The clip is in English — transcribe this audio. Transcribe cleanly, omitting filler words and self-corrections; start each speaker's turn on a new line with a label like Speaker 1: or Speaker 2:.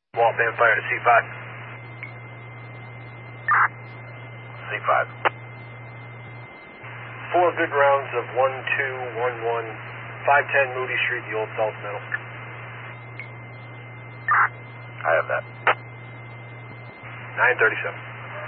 Speaker 1: Walt band fire to C5. C5. 4 good rounds of 1211, 510 Moody Street, the old Salt Meadow.
Speaker 2: I have that.
Speaker 1: 937.